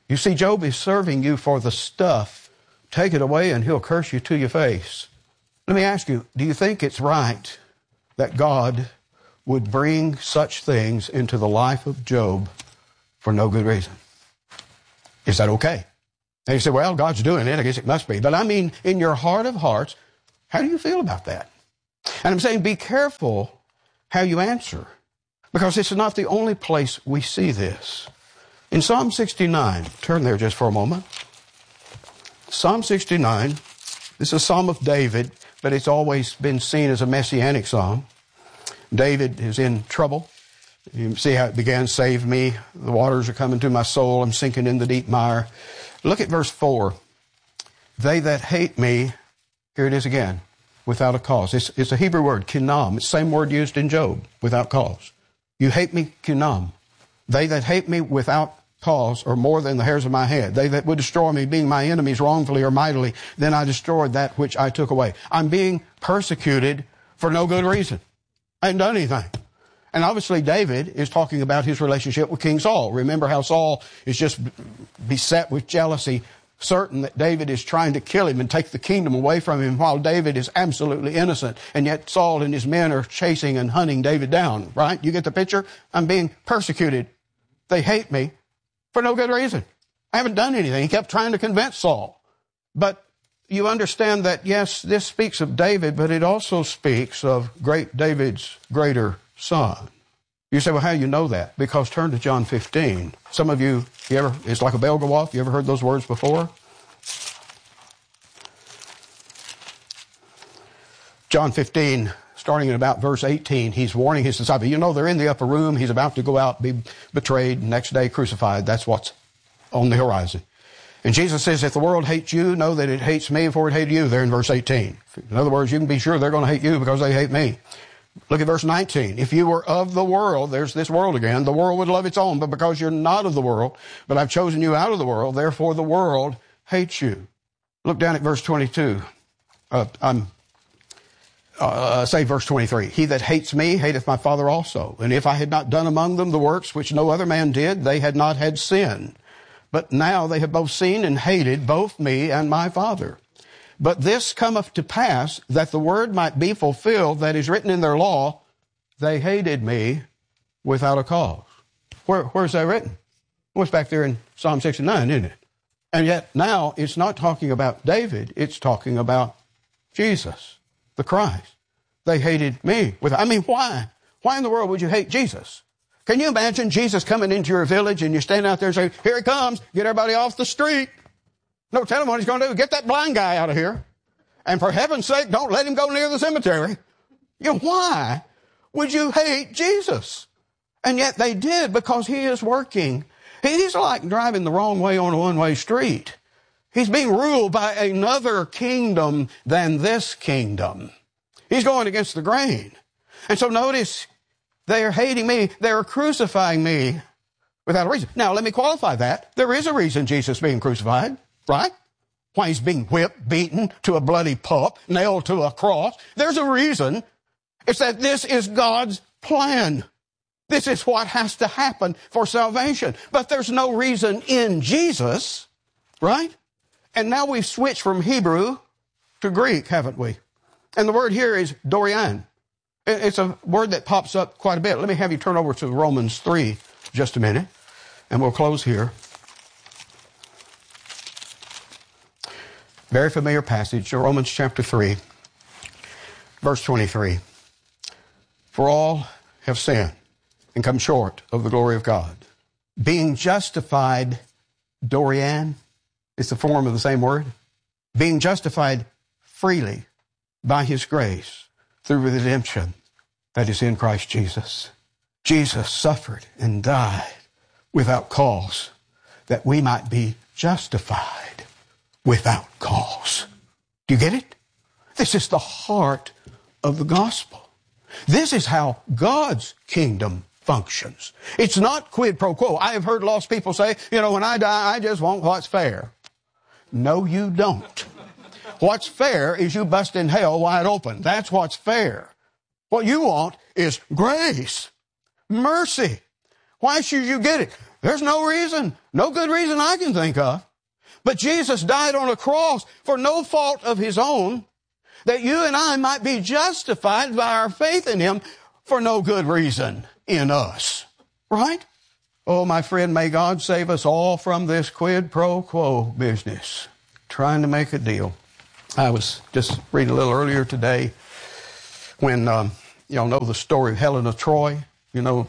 Speaker 2: You see, Job is serving you for the stuff. Take it away and he'll curse you to your face. Let me ask you, do you think it's right that God would bring such things into the life of Job for no good reason? Is that okay? And you say, well, God's doing it. I guess it must be. But I mean, in your heart of hearts, how do you feel about that? And I'm saying be careful how you answer, because this is not the only place we see this. In Psalm 69, turn there just for a moment. Psalm 69, this is a psalm of David, but it's always been seen as a messianic psalm. David is in trouble. You see how it began, save me, the waters are coming to my soul, I'm sinking in the deep mire. Look at verse 4. They that hate me, here it is again, without a cause. It's a Hebrew word, kinam. It's the same word used in Job, without cause. You hate me, kinam. They that hate me without cause are more than the hairs of my head. They that would destroy me, being my enemies wrongfully or mightily, then I destroyed that which I took away. I'm being persecuted for no good reason. I haven't done anything. And obviously David is talking about his relationship with King Saul. Remember how Saul is just beset with jealousy, certain that David is trying to kill him and take the kingdom away from him, while David is absolutely innocent. And yet Saul and his men are chasing and hunting David down, right? You get the picture? I'm being persecuted. They hate me for no good reason. I haven't done anything. He kept trying to convince Saul. But you understand that, yes, this speaks of David, but it also speaks of great David's greater son. You say, well, how do you know that? Because turn to John 15. Some of you it's like a bell go off. You ever heard those words before? John 15, starting at about verse 18, he's warning his disciples. You know, they're in the upper room. He's about to go out, be betrayed, next day crucified. That's what's on the horizon. And Jesus says, if the world hates you, know that it hates me before it hated you. There in verse 18. In other words, you can be sure they're going to hate you because they hate me. Look at verse 19. If you were of the world, there's this world again, the world would love its own, but because you're not of the world, but I've chosen you out of the world, therefore the world hates you. Look down at verse 22. Say verse 23. He that hates me hateth my Father also. And if I had not done among them the works which no other man did, they had not had sin. But now they have both seen and hated both me and my Father. But this cometh to pass, that the word might be fulfilled that is written in their law, they hated me without a cause. Where's that written? Well, it's back there in Psalm 69, isn't it? And yet now it's not talking about David, it's talking about Jesus, the Christ. They hated me why? Why in the world would you hate Jesus? Can you imagine Jesus coming into your village and you stand out there and say, here he comes, get everybody off the street. No, tell him what he's going to do. Get that blind guy out of here. And for heaven's sake, don't let him go near the cemetery. You know, why would you hate Jesus? And yet they did, because he is working. He's like driving the wrong way on a one-way street. He's being ruled by another kingdom than this kingdom. He's going against the grain. And so notice, they are hating me. They are crucifying me without a reason. Now, let me qualify that. There is a reason Jesus is being crucified. Right? Why he's being whipped, beaten to a bloody pulp, nailed to a cross. There's a reason. It's that this is God's plan. This is what has to happen for salvation. But there's no reason in Jesus, right? And now we've switched from Hebrew to Greek, haven't we? And the word here is Dorian. It's a word that pops up quite a bit. Let me have you turn over to Romans 3 just a minute, and we'll close here. Very familiar passage, Romans chapter 3, verse 23. For all have sinned and come short of the glory of God. Being justified, Dorian, it's the form of the same word. Being justified freely by his grace through redemption that is in Christ Jesus. Jesus suffered and died without cause that we might be justified without cause. Do you get it? This is the heart of the gospel. This is how God's kingdom functions. It's not quid pro quo. I have heard lost people say, when I die, I just want what's fair. No, you don't. What's fair is you busting hell wide open. That's what's fair. What you want is grace, mercy. Why should you get it? There's no reason, no good reason I can think of. But Jesus died on a cross for no fault of his own, that you and I might be justified by our faith in him for no good reason in us. Right? Oh, my friend, may God save us all from this quid pro quo business, trying to make a deal. I was just reading a little earlier today when, y'all know the story of Helen of Troy. You know,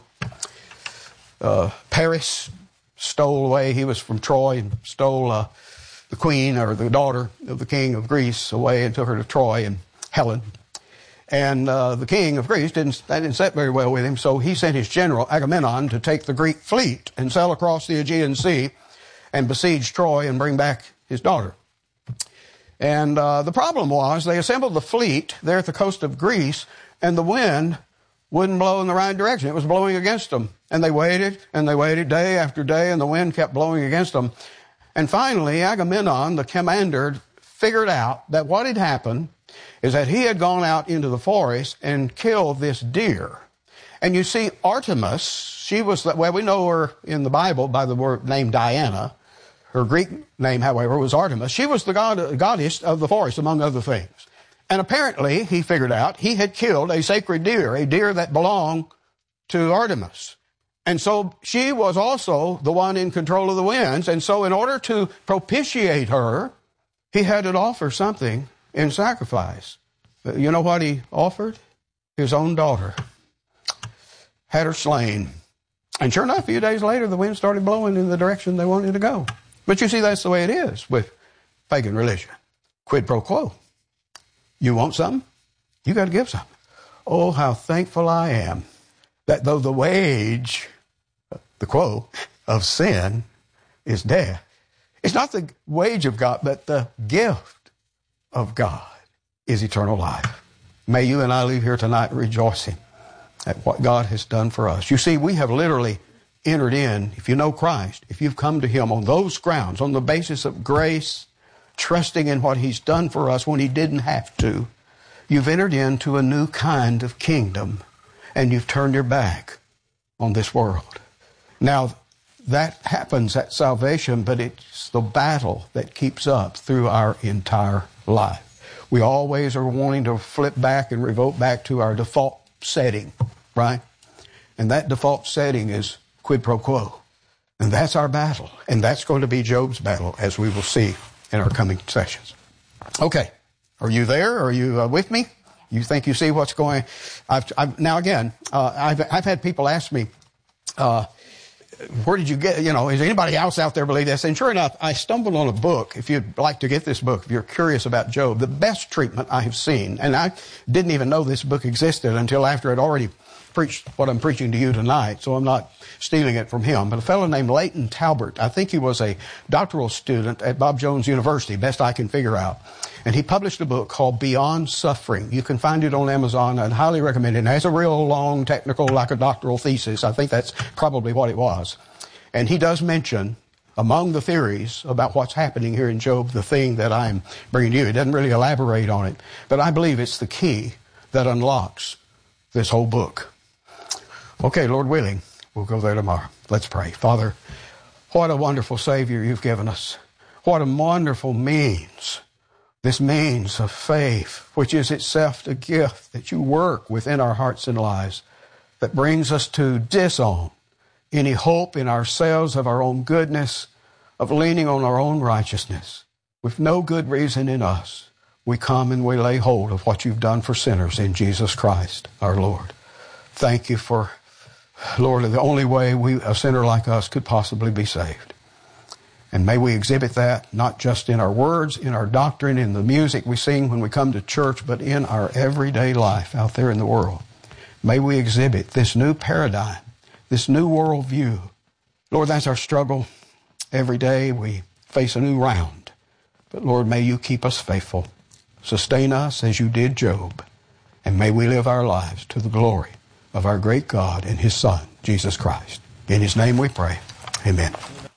Speaker 2: Paris stole away. He was from Troy and stole the queen or the daughter of the king of Greece away and took her to Troy, and Helen. And the king of Greece didn't sit very well with him, so he sent his general Agamemnon to take the Greek fleet and sail across the Aegean Sea and besiege Troy and bring back his daughter. And the problem was they assembled the fleet there at the coast of Greece, and the wind wouldn't blow in the right direction. It was blowing against them. And they waited day after day, and the wind kept blowing against them. And finally, Agamemnon, the commander, figured out that what had happened is that he had gone out into the forest and killed this deer. And you see, Artemis, she was, well, we know her in the Bible by the word name Diana. Her Greek name, however, was Artemis. She was the goddess of the forest, among other things. And apparently, he figured out, he had killed a sacred deer, a deer that belonged to Artemis. And so she was also the one in control of the winds. And so in order to propitiate her, he had to offer something in sacrifice. You know what he offered? His own daughter. Had her slain. And sure enough, a few days later, the wind started blowing in the direction they wanted to go. But you see, that's the way it is with pagan religion. Quid pro quo. You want something? You got to give something. Oh, how thankful I am that though the wage, the quo, of sin is death, it's not the wage of God, but the gift of God is eternal life. May you and I leave here tonight rejoicing at what God has done for us. You see, we have literally entered in, if you know Christ, if you've come to him on those grounds, on the basis of grace, trusting in what he's done for us when he didn't have to, you've entered into a new kind of kingdom, and you've turned your back on this world. Now, that happens at salvation, but it's the battle that keeps up through our entire life. We always are wanting to flip back and revert back to our default setting, right? And that default setting is quid pro quo. And that's our battle. And that's going to be Job's battle, as we will see in our coming sessions. Okay. Are you there? Are you with me? You think you see what's going on? I've had people ask me, where did you get, is anybody else out there believe this? And sure enough, I stumbled on a book. If you'd like to get this book, if you're curious about Job, the best treatment I have seen, and I didn't even know this book existed until after I'd already preached what I'm preaching to you tonight, so I'm not stealing it from him. But a fellow named Leighton Talbert, I think he was a doctoral student at Bob Jones University, best I can figure out. And he published a book called Beyond Suffering. You can find it on Amazon. I'd highly recommend it. It has a real long technical, like a doctoral thesis. I think that's probably what it was. And he does mention, among the theories about what's happening here in Job, the thing that I'm bringing to you. He doesn't really elaborate on it, but I believe it's the key that unlocks this whole book. Okay, Lord willing, we'll go there tomorrow. Let's pray. Father, what a wonderful Savior you've given us. What a wonderful means. This means of faith, which is itself a gift that you work within our hearts and lives, that brings us to disown any hope in ourselves of our own goodness, of leaning on our own righteousness. With no good reason in us, we come and we lay hold of what you've done for sinners in Jesus Christ, our Lord. Thank you for, Lord, the only way a sinner like us could possibly be saved. And may we exhibit that not just in our words, in our doctrine, in the music we sing when we come to church, but in our everyday life out there in the world. May we exhibit this new paradigm, this new worldview. Lord, that's our struggle. Every day we face a new round. But Lord, may you keep us faithful. Sustain us as you did Job. And may we live our lives to the glory of our great God and his Son, Jesus Christ. In his name we pray. Amen.